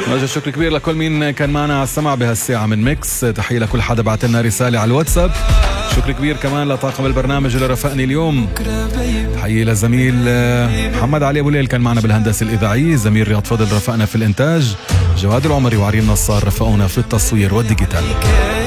وجه شكر كبير لكل مين كان معنا على السمع بهالساعة من ميكس. تحية لكل حدا بعت لنا رسالة على الواتساب. شكر كبير كمان لطاقم البرنامج اللي رافقني اليوم. تحية للزميل محمد علي أبو ليل كان معنا بالهندسة الإذاعية، زميل رياض فضل رافقنا في الإنتاج، جواد العمري وعريم نصار رافقونا في التصوير والديجيتال.